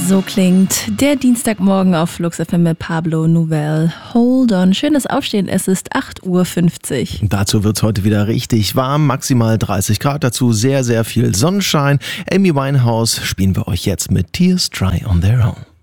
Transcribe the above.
So klingt der Dienstagmorgen auf Flux FM mit Pablo Nouvelle. Hold on, schönes Aufstehen, es ist 8:50 Uhr. Dazu wird's heute wieder richtig warm, maximal 30 Grad, dazu sehr, sehr viel Sonnenschein. Amy Winehouse spielen wir euch jetzt mit Tears Dry on Their Own.